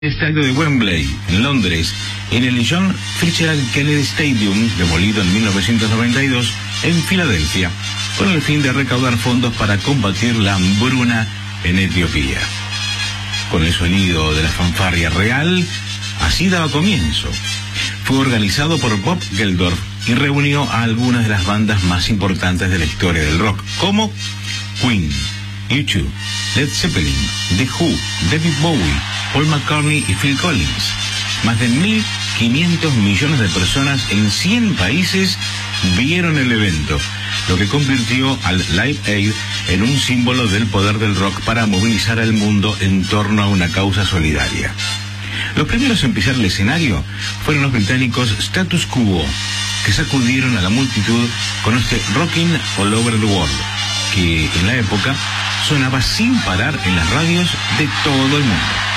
Estadio de Wembley, en Londres, en el John Fitzgerald Kennedy Stadium, demolido en 1992, en Filadelfia, con el fin de recaudar fondos para combatir la hambruna en Etiopía. Con el sonido de la fanfarria real, así daba comienzo. Fue organizado por Bob Geldof y reunió a algunas de las bandas más importantes de la historia del rock, como Queen, U2, Led Zeppelin, The Who, David Bowie, Paul McCartney y Phil Collins. Más de 1.500 millones de personas en 100 países vieron el evento, lo que convirtió al Live Aid en un símbolo del poder del rock para movilizar al mundo en torno a una causa solidaria. Los primeros en pisar el escenario fueron los británicos Status Quo, que sacudieron a la multitud con este Rockin' All Over the World, que en la época sonaba sin parar en las radios de todo el mundo.